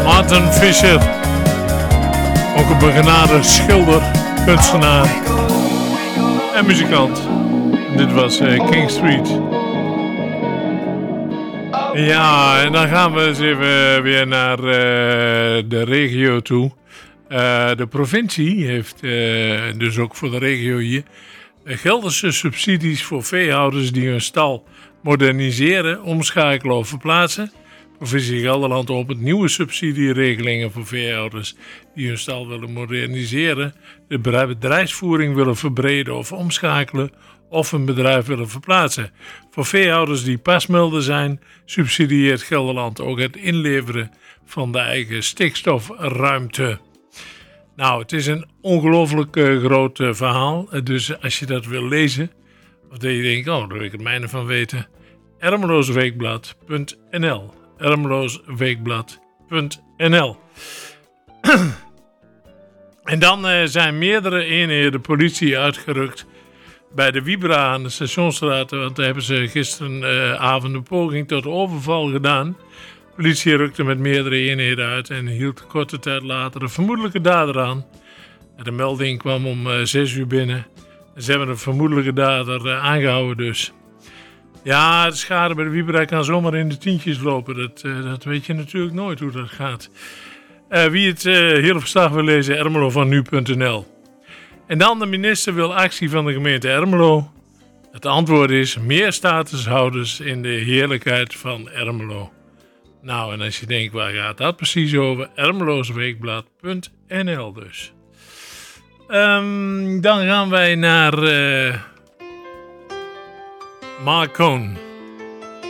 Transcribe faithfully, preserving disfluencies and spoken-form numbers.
Maarten Visser, ook een begenadigd schilder, kunstenaar en muzikant. Dit was uh, King Street. Ja, en dan gaan we eens even weer naar uh, de regio toe. Uh, de provincie heeft, uh, dus ook voor de regio hier, Gelderse subsidies voor veehouders die hun stal moderniseren, omschakelen of verplaatsen. Provincie Gelderland opent nieuwe subsidieregelingen voor veehouders die hun stal willen moderniseren, de bedrijfsvoering willen verbreden of omschakelen of een bedrijf willen verplaatsen. Voor veehouders die pasmelder zijn, subsidieert Gelderland ook het inleveren van de eigen stikstofruimte. Nou, het is een ongelooflijk uh, groot uh, verhaal, dus als je dat wil lezen, of dat je denkt, oh, daar wil ik het mijne van weten, ermeloosweekblad punt n l ermeloosweekblad punt n l. En dan uh, zijn meerdere eenheden politie uitgerukt bij de Wiebra aan de Stationsstraat, want daar hebben ze gisteravond uh, een poging tot overval gedaan. De politie rukte met meerdere eenheden uit en hield korte tijd later een vermoedelijke dader aan. De melding kwam om uh, zes uur binnen. Ze hebben een vermoedelijke dader uh, aangehouden dus. Ja, de schade bij de Wiebra kan zomaar in de tientjes lopen. Dat, uh, dat weet je natuurlijk nooit hoe dat gaat. Uh, wie het uh, hele verslag wil lezen, ermelo van nu punt n l. En dan de minister wil actie van de gemeente Ermelo. Het antwoord is meer statushouders in de heerlijkheid van Ermelo. Nou, en als je denkt, waar gaat dat precies over? ermeloosweekblad punt n l dus. Um, dan gaan wij naar uh, Mark Cohn.